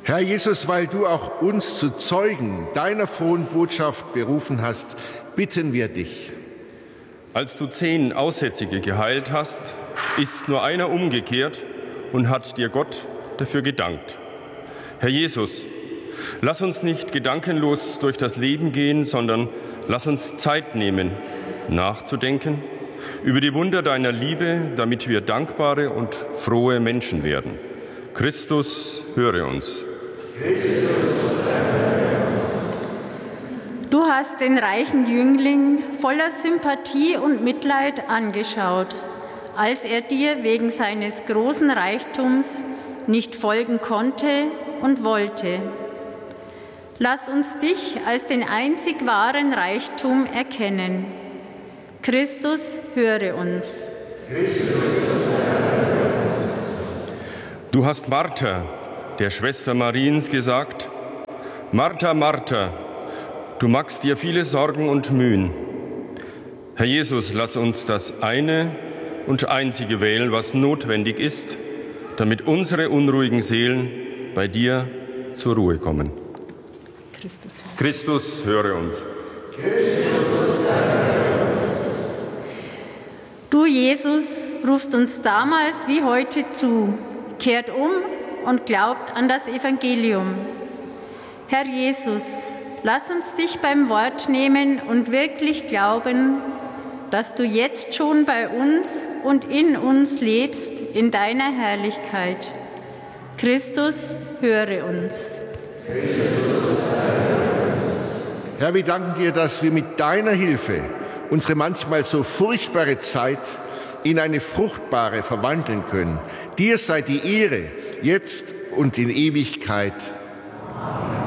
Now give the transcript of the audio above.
Herr Jesus, weil du auch uns zu Zeugen deiner frohen Botschaft berufen hast, bitten wir dich. Als du 10 Aussätzige geheilt hast, ist nur einer umgekehrt und hat dir Gott dafür gedankt. Herr Jesus, lass uns nicht gedankenlos durch das Leben gehen, sondern lass uns Zeit nehmen, nachzudenken über die Wunder deiner Liebe, damit wir dankbare und frohe Menschen werden. Christus, höre uns. Du hast den reichen Jüngling voller Sympathie und Mitleid angeschaut, als er dir wegen seines großen Reichtums nicht folgen konnte und wollte. Lass uns dich als den einzig wahren Reichtum erkennen. Christus, höre uns. Du hast Martha, der Schwester Mariens, gesagt: Martha, Martha, du machst dir viele Sorgen und Mühen. Herr Jesus, lass uns das eine und einzige wählen, was notwendig ist, damit unsere unruhigen Seelen bei dir zur Ruhe kommen. Christus, höre uns. Du, Jesus, rufst uns damals wie heute zu, kehrt um und glaubt an das Evangelium. Herr Jesus, lass uns dich beim Wort nehmen und wirklich glauben, dass du jetzt schon bei uns und in uns lebst in deiner Herrlichkeit. Christus, höre uns. Herr, wir danken dir, dass wir mit deiner Hilfe unsere manchmal so furchtbare Zeit in eine fruchtbare verwandeln können. Dir sei die Ehre, jetzt und in Ewigkeit. Amen.